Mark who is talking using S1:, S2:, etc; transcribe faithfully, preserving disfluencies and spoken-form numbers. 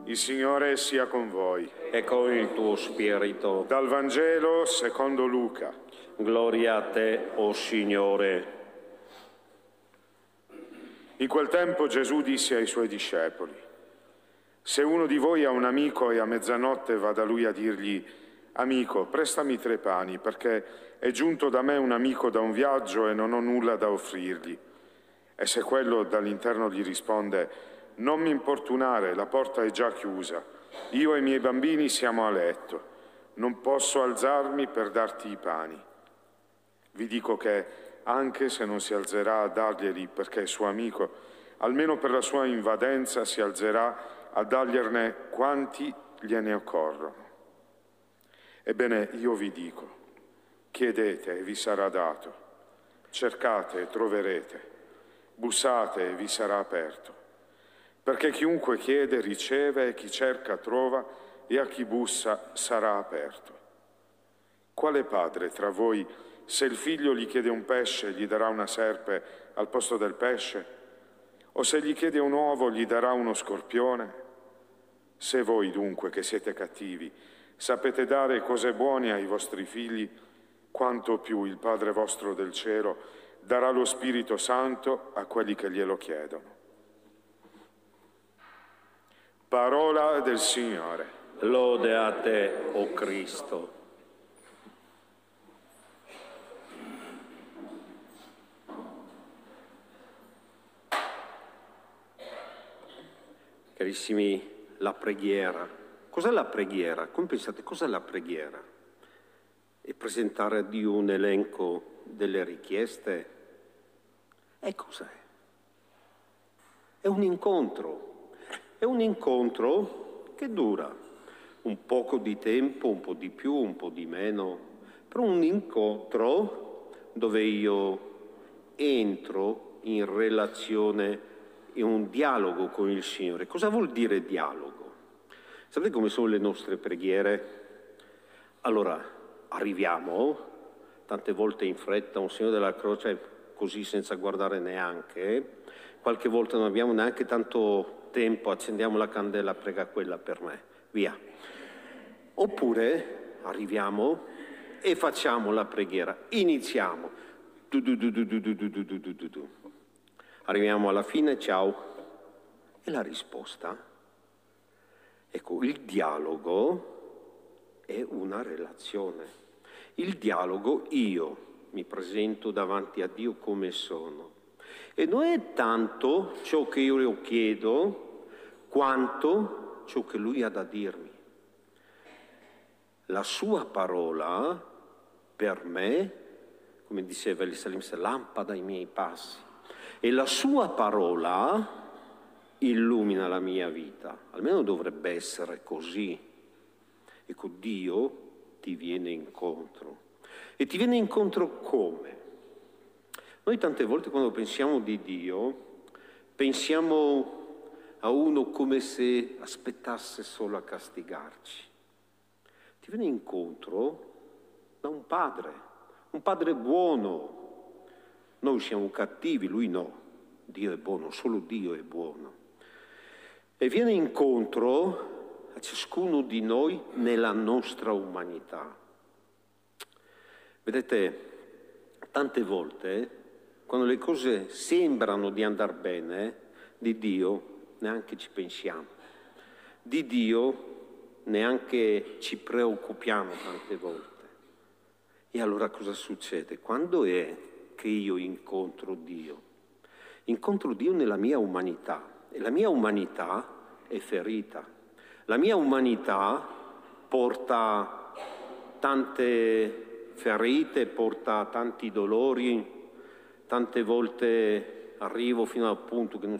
S1: Il Signore sia con voi.
S2: E con il tuo spirito.
S1: Dal Vangelo secondo Luca.
S2: Gloria a te, o Signore.
S1: In quel tempo Gesù disse ai suoi discepoli: se uno di voi ha un amico e a mezzanotte va da lui a dirgli: amico, prestami tre pani, perché è giunto da me un amico da un viaggio e non ho nulla da offrirgli. E se quello dall'interno gli risponde: non mi importunare, la porta è già chiusa, io e i miei bambini siamo a letto, non posso alzarmi per darti i pani. Vi dico che, anche se non si alzerà a darglieli perché è suo amico, almeno per la sua invadenza si alzerà a dargliene quanti gliene occorrono. Ebbene, io vi dico, chiedete e vi sarà dato, cercate e troverete, bussate e vi sarà aperto. Perché chiunque chiede riceve, e chi cerca trova, e a chi bussa sarà aperto. Quale padre tra voi, se il figlio gli chiede un pesce, gli darà una serpe al posto del pesce? O se gli chiede un uovo, gli darà uno scorpione? Se voi dunque, che siete cattivi, sapete dare cose buone ai vostri figli, quanto più il Padre vostro del cielo darà lo Spirito Santo a quelli che glielo chiedono. Parola del Signore.
S2: Lode a te, o Cristo. Carissimi, la preghiera. Cos'è la preghiera? Come pensate, cos'è la preghiera? È presentare a Dio un elenco delle richieste? E cos'è? È un incontro. È un incontro che dura un poco di tempo, un po' di più, un po' di meno, però un incontro dove io entro in relazione, in un dialogo con il Signore. Cosa vuol dire dialogo? Sapete come sono le nostre preghiere? Allora, arriviamo, tante volte in fretta, un segno della croce, così senza guardare neanche, qualche volta non abbiamo neanche tanto tempo, accendiamo la candela, prega quella per me, via. Oppure arriviamo e facciamo la preghiera, iniziamo, du du du du du du du du du du du du. Arriviamo alla fine, ciao, e la risposta? Ecco, il dialogo è una relazione. Il dialogo, io mi presento davanti a Dio come sono. E non è tanto ciò che io chiedo, quanto ciò che Lui ha da dirmi. La sua parola, per me, come diceva il Salmista, lampada ai miei passi. E la sua parola illumina la mia vita. Almeno dovrebbe essere così. Ecco, Dio ti viene incontro. E ti viene incontro come? Noi tante volte quando pensiamo di Dio, pensiamo a uno come se aspettasse solo a castigarci. Ti viene incontro da un padre, un padre buono. Noi siamo cattivi, lui no. Dio è buono, solo Dio è buono. E viene incontro a ciascuno di noi nella nostra umanità. Vedete, tante volte, quando le cose sembrano di andare bene, di Dio neanche ci pensiamo. Di Dio neanche ci preoccupiamo tante volte. E allora cosa succede? Quando è che io incontro Dio? Incontro Dio nella mia umanità. E la mia umanità è ferita. La mia umanità porta tante ferite, porta tanti dolori. Tante volte arrivo fino al punto che non